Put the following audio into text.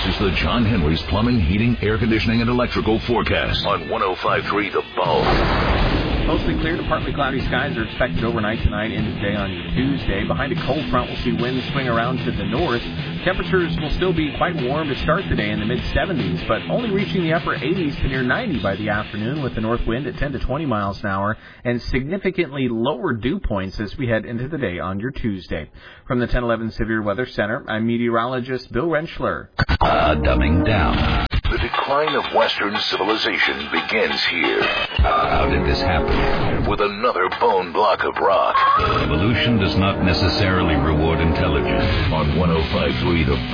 This is the John Henry's Plumbing, Heating, Air Conditioning, and Electrical forecast on 105.3 The Bone. Mostly clear to partly cloudy skies are expected overnight tonight into today on your Tuesday. Behind a cold front, we'll see winds swing around to the north. Temperatures will still be quite warm to start the day in the mid-70s, but only reaching the upper 80s to near 90 by the afternoon with the north wind at 10 to 20 miles an hour and significantly lower dew points as we head into the day on your Tuesday. From the 1011 Severe Weather Center, I'm meteorologist Bill Rentschler. Dumbing down. The decline of Western civilization begins here. How did this happen? With another bone block of rock. Evolution does not necessarily reward intelligence. On 105.3 The